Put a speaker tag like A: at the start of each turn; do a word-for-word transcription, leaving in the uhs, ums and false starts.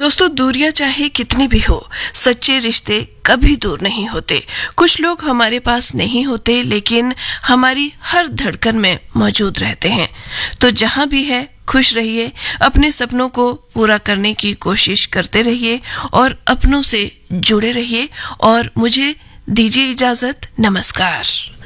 A: दोस्तों, दूरियां चाहे कितनी भी हो, सच्चे रिश्ते कभी दूर नहीं होते। कुछ लोग हमारे पास नहीं होते लेकिन हमारी हर धड़कन में मौजूद रहते हैं। तो जहां भी है, खुश रहिए, अपने सपनों को पूरा करने की कोशिश करते रहिए और अपनों से जुड़े रहिए। और मुझे दीजिए इजाजत। नमस्कार।